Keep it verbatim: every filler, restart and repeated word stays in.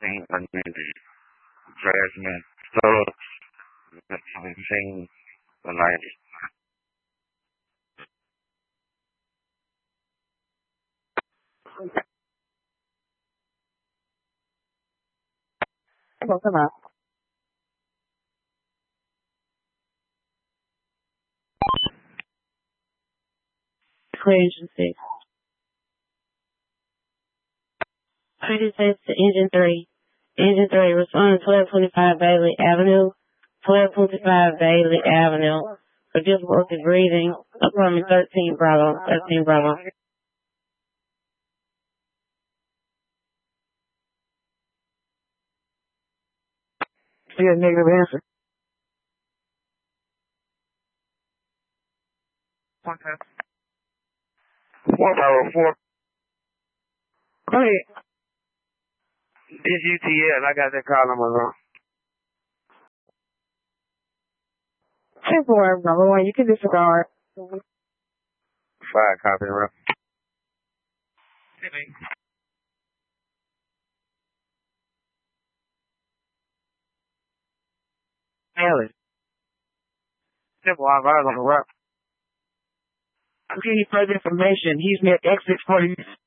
Saint Unity, Jasmine, Stokes, the Sing, the night. Come on, come on. Equation six. Pretty says to engine three. Engine three, respond to twelve twenty-five Bailey Avenue, twelve twenty-five Bailey Avenue, for difficulty breathing, apartment thirteen Bravo, thirteen Bravo. See a negative answer. Okay. Four Bravo, four. Go ahead. It's U T L. I got that call number wrong. ten four, Bravo one, you can disregard. Five, copy, bro. Alice. Simple, I'm on the rock. I'll give you further information. He's near exit forty.